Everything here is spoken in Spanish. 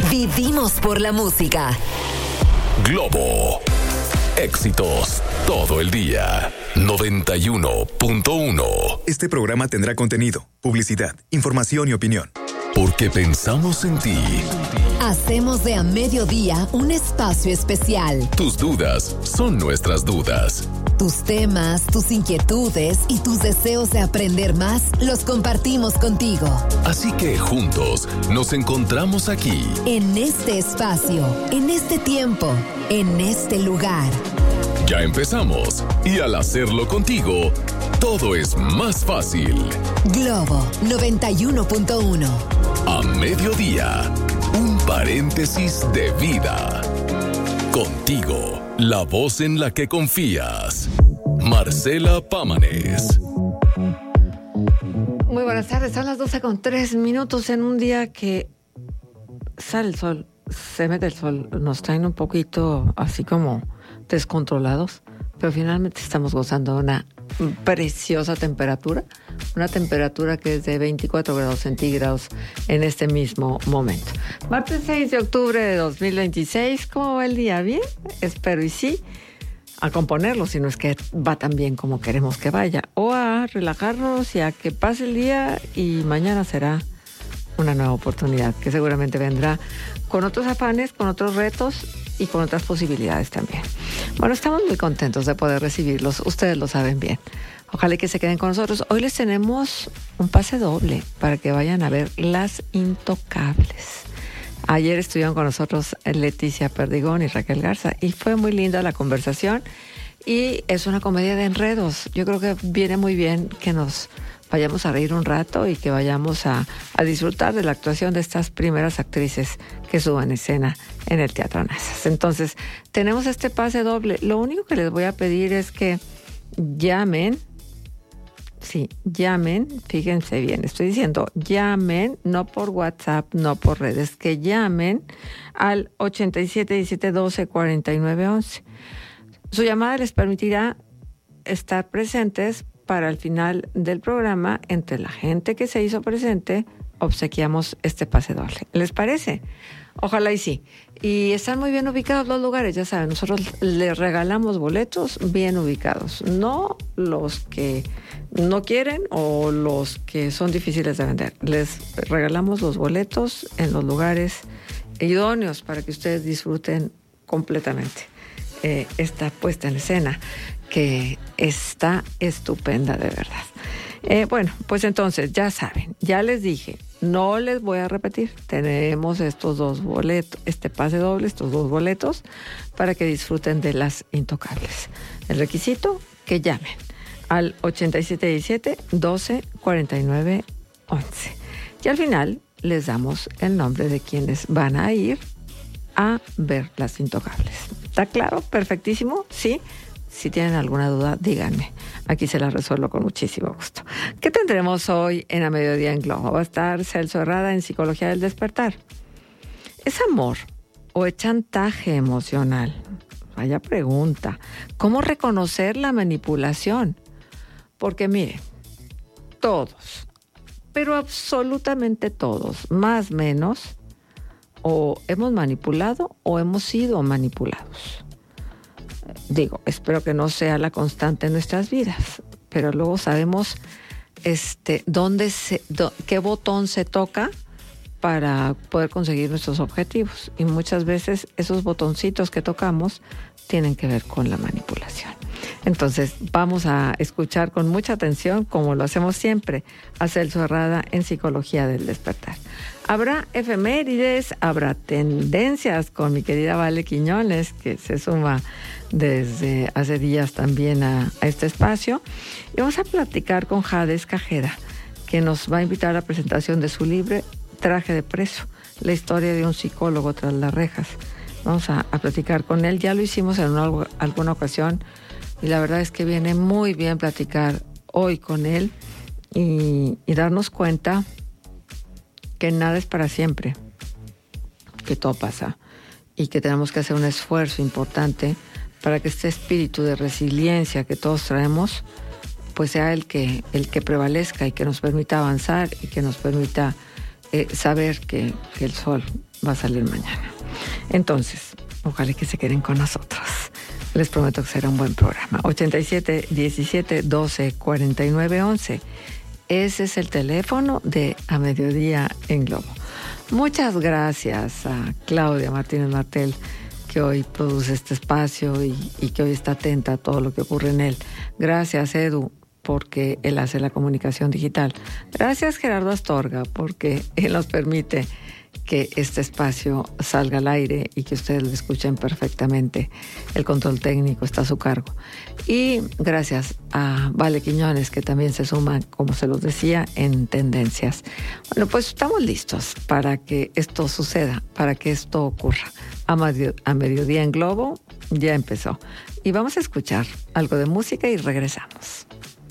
Vivimos por la música. Globo. Éxitos todo el día. 91.1. Este programa tendrá contenido, publicidad, información y opinión. Porque pensamos en ti. Hacemos de A Mediodía un espacio especial. Tus dudas son nuestras dudas. Tus temas, tus inquietudes y tus deseos de aprender más los compartimos contigo. Así que juntos nos encontramos aquí. En este espacio, en este tiempo, en este lugar. Ya empezamos y al hacerlo contigo, todo es más fácil. Globo 91.1. A mediodía, un paréntesis de vida. Contigo, la voz en la que confías. Marcela Pámanes. Muy buenas tardes, son las 12:03 en un día que sale el sol, se mete el sol, nos traen un poquito así como descontrolados, pero finalmente estamos gozando de una preciosa temperatura, una temperatura que es de 24 grados centígrados en este mismo momento. Martes 6 de octubre de 2026, ¿cómo va el día? ¿Bien? Espero y sí, a componerlo, si no es que va tan bien como queremos que vaya, o a relajarnos y a que pase el día y mañana será una nueva oportunidad que seguramente vendrá con otros afanes, con otros retos y con otras posibilidades también. Bueno, estamos muy contentos de poder recibirlos, ustedes lo saben bien. Ojalá que se queden con nosotros. Hoy les tenemos un pase doble para que vayan a ver Las Intocables. Ayer estuvieron con nosotros Leticia Perdigón y Raquel Garza y fue muy linda la conversación y es una comedia de enredos. Yo creo que viene muy bien que nos vayamos a reír un rato y que vayamos a disfrutar de la actuación de estas primeras actrices que suban escena en el Teatro Nazas. Entonces, tenemos este pase doble. Lo único que les voy a pedir es que llamen. Sí, llamen, fíjense bien, estoy diciendo llamen, no por WhatsApp, no por redes, que llamen al 8717124911. Su llamada les permitirá estar presentes para el final del programa. Entre la gente que se hizo presente, obsequiamos este pase doble. ¿Les parece? Ojalá y sí. Y están muy bien ubicados los lugares, ya saben, nosotros les regalamos boletos bien ubicados, no los que no quieren o los que son difíciles de vender. Les regalamos los boletos en los lugares idóneos para que ustedes disfruten completamente esta puesta en escena que está estupenda de verdad. Bueno, pues entonces ya saben, ya les dije, no les voy a repetir, tenemos estos dos boletos, este pase doble, estos dos boletos para que disfruten de Las Intocables. El requisito, que llamen al 8717-1249-11 y al final les damos el nombre de quienes van a ir a ver Las Intocables. ¿Está claro? Perfectísimo, ¿sí? Si tienen alguna duda, díganme. Aquí se la resuelvo con muchísimo gusto. ¿Qué tendremos hoy en A Mediodía en Globo? Va a estar Celso Herrada en Psicología del Despertar. ¿Es amor o es chantaje emocional? Vaya pregunta. ¿Cómo reconocer la manipulación? Porque mire, todos, pero absolutamente todos, más o menos, o hemos manipulado o hemos sido manipulados. Digo, espero que no sea la constante en nuestras vidas, pero luego sabemos qué botón se toca para poder conseguir nuestros objetivos. Y muchas veces esos botoncitos que tocamos tienen que ver con la manipulación. Entonces, vamos a escuchar con mucha atención, como lo hacemos siempre, a Celso Herrada en Psicología del Despertar. Habrá efemérides, habrá tendencias con mi querida Vale Quiñones, que se suma desde hace días también a este espacio. Y vamos a platicar con Jades Cajeda, que nos va a invitar a la presentación de su libro Traje de Preso, la historia de un psicólogo tras las rejas. Vamos a platicar con él, ya lo hicimos en alguna ocasión y la verdad es que viene muy bien platicar hoy con él y darnos cuenta que nada es para siempre, que todo pasa y que tenemos que hacer un esfuerzo importante para que este espíritu de resiliencia que todos traemos pues sea el que prevalezca y que nos permita avanzar y que nos permita saber que el sol va a salir mañana. Entonces, ojalá que se queden con nosotros. Les prometo que será un buen programa. 87 17 12 49 11. Ese es el teléfono de A Mediodía en Globo. Muchas gracias a Claudia Martínez Martel, que hoy produce este espacio y que hoy está atenta a todo lo que ocurre en él. Gracias, Edu, porque él hace la comunicación digital. Gracias, Gerardo Astorga, porque él nos permite que este espacio salga al aire y que ustedes lo escuchen perfectamente. El control técnico está a su cargo. Y gracias a Vale Quiñones, que también se suma, como se los decía, en Tendencias. Bueno, pues estamos listos para que esto suceda, para que esto ocurra. A Mediodía en Globo ya empezó. Y vamos a escuchar algo de música y regresamos.